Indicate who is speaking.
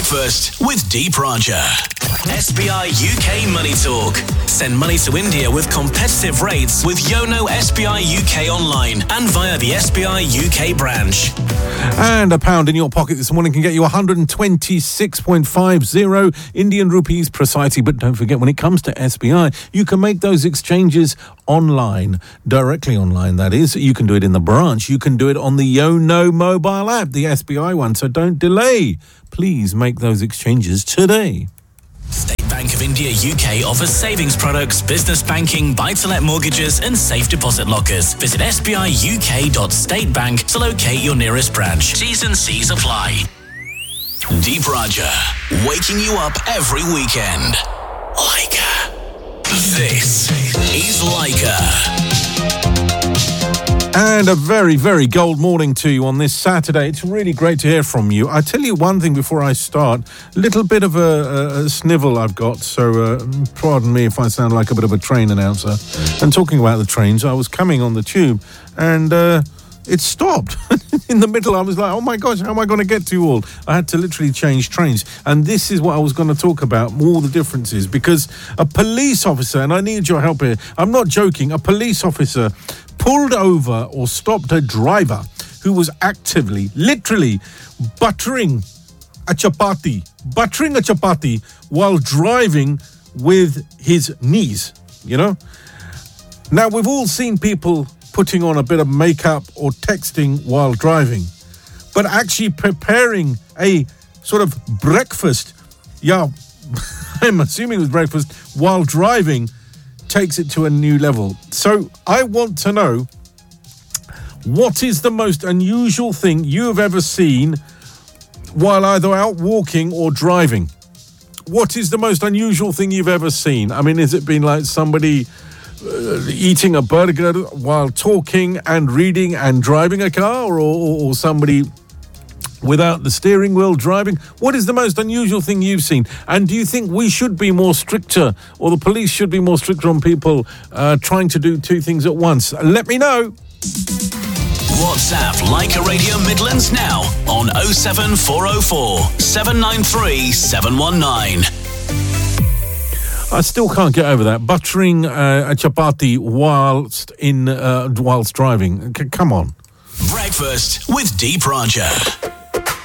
Speaker 1: Breakfast with Deep Raja. SBI UK Money Talk. Send money to India with competitive rates with Yono SBI UK online and via the SBI UK branch.
Speaker 2: And £1 in your pocket this morning can get you 126.50 Indian rupees precisely. But don't forget, when it comes to SBI, you can make those exchanges online, directly online, that is. You can do it in the branch. You can do it on the Yono mobile app, the SBI one. So don't delay. Please make those exchanges today.
Speaker 1: State Bank of India UK offers savings products, business banking, buy-to-let mortgages and safe deposit lockers. Visit sbiuk.statebank to locate your nearest branch. T's and C's apply. Deep Raja, waking you up every weekend. Leica. This is Leica.
Speaker 2: And a very, very gold morning to you on this Saturday. It's really great to hear from you. I tell you one thing before I start. A little bit of a snivel I've got, so pardon me if I sound like a bit of a train announcer. And talking about the trains, I was coming on the tube and it stopped. In the middle, I was like, oh my gosh, how am I going to get to you all? I had to literally change trains. And this is what I was going to talk about, all the differences. Because a police officer, and I need your help here, I'm not joking, a police officer pulled over or stopped a driver who was actively, literally, buttering a chapati while driving with his knees, you know? Now, we've all seen people putting on a bit of makeup or texting while driving, but actually preparing a sort of breakfast, I'm assuming it was breakfast, while driving takes it to a new level. So I want to know, what is the most unusual thing you have ever seen while either out walking or driving? What is the most unusual thing you've ever seen? I mean, has it been like somebody eating a burger while talking and reading and driving a car, or somebody without the steering wheel driving? What is the most unusual thing you've seen? And do you think we should be more stricter, or the police should be more stricter on people trying to do two things at once? Let me know.
Speaker 1: WhatsApp Leica Radio Midlands now on 07404 793 719.
Speaker 2: I still can't get over that. Buttering a chapati whilst driving. Come on.
Speaker 1: Breakfast with Deep Raja.